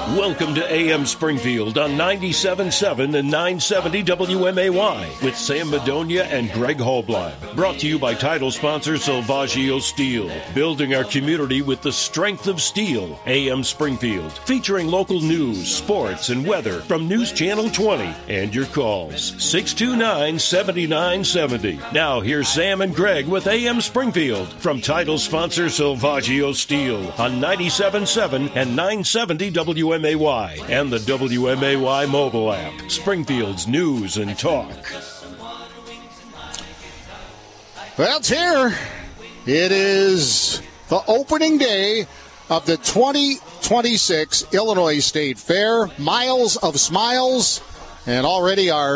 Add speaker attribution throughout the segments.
Speaker 1: Welcome to AM Springfield on 97.7 and 970 WMAY with Sam Madonia and Greg Hallbleib. Brought to you by title sponsor Salvaggio Steel. Building our community with the strength of steel. AM Springfield. Featuring local news, sports, and weather from News Channel 20. And your calls. 629-7970. Now here's Sam and Greg with AM Springfield from title sponsor Salvaggio Steel on 97.7 and 970 WMAY and the WMAY mobile app. Springfield's news and talk.
Speaker 2: Well, it's here. It is the opening day of the 2026 Illinois State Fair. Miles of smiles. And already our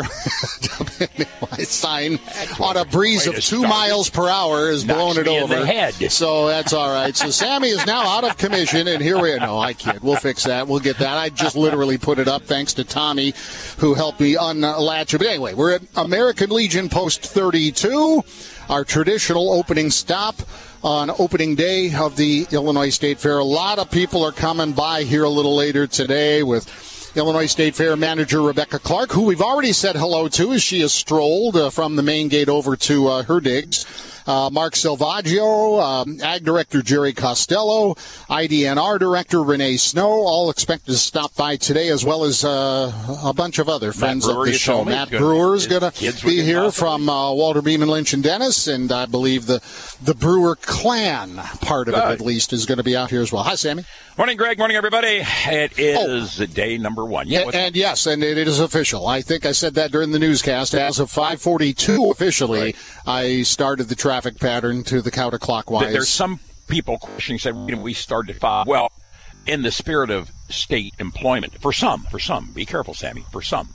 Speaker 2: sign on a breeze of 2 miles per hour is blowing it over.
Speaker 3: In the head.
Speaker 2: So that's all right. So Sammy is now out of commission, and here we are. No, I kid. We'll fix that. We'll get that. I just literally put it up thanks to Tommy, who helped me unlatch it. But anyway, we're at American Legion Post 32, our traditional opening stop on opening day of the Illinois State Fair. A lot of people are coming by here a little later today with Illinois State Fair manager Rebecca Clark, who we've already said hello to as she has strolled from the main gate over to her digs. Mark Salvaggio, Ag Director Jerry Costello, IDNR Director Renee Snow, all expected to stop by today, as well as a bunch of other friends of the show. Matt Brewer is going to be here from Walter Beeman Lynch and Dennis, and I believe the Brewer clan part of it, at least, is going to be out here as well. Hi, Sammy.
Speaker 3: Morning, Greg. Morning, everybody. It is day number 1.
Speaker 2: Yeah, and yes, and it is official. I think I said that during the newscast. As of 5:42 officially, right. I started the traffic pattern to the counterclockwise.
Speaker 3: There's some people questioning, said we started at 5. Well, in the spirit of state employment, for some, be careful, Sammy, for some,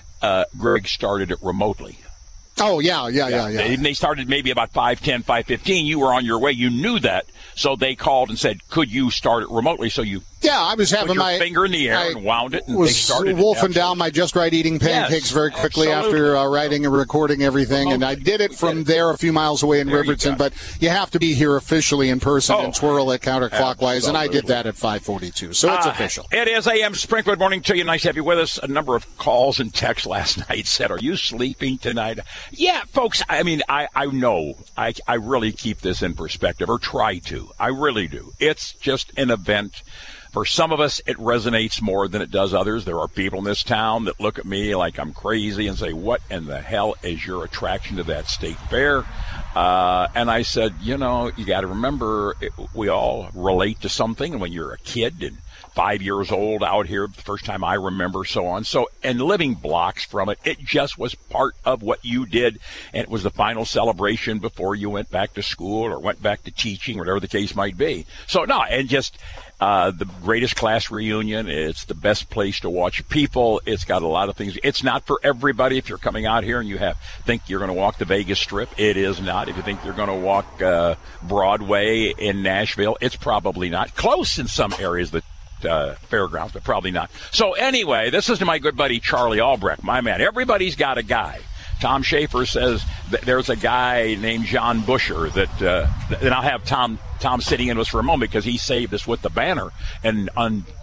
Speaker 3: Greg started it remotely.
Speaker 2: Oh, yeah.
Speaker 3: They started maybe about 5:10, 5:15. You were on your way. You knew that. So they called and said, could you start it remotely? So you
Speaker 2: I was having
Speaker 3: my finger in the air and wound it, and
Speaker 2: was
Speaker 3: they started
Speaker 2: wolfing down my Just Right eating pancakes very quickly after writing and recording everything. And I did it from there a few miles away in Riverton. But you have to be here officially in person and twirl it counterclockwise. And I did that at 5:42. So it's official.
Speaker 3: It is AM Springfield. Morning to you. Nice to have you with us. A number of calls and texts last night said, are you sleeping tonight? Yeah, folks, I mean, I know I really keep this in perspective, or try to. I really do. It's just an event. For some of us, it resonates more than it does others. There are people in this town that look at me like I'm crazy and say, what in the hell is your attraction to that state fair? And I said, you got to remember, we all relate to something. And when you're a kid and 5 years old out here, the first time I remember, so on. So, and living blocks from it, it just was part of what you did. And it was the final celebration before you went back to school or went back to teaching, whatever the case might be. So, no, and just the greatest class reunion. It's the best place to watch people. It's got a lot of things. It's not for everybody. If you're coming out here and you think you're going to walk the Vegas Strip, it is not. If you think you're going to walk Broadway in Nashville, it's probably not. Close in some areas, the fairgrounds, but probably not. So anyway, this is to my good buddy Charlie Albrecht, my man. Everybody's got a guy. Tom Schaefer says that there's a guy named John Busher that, and I'll have Tom sitting in with us for a moment because he saved us with the banner. And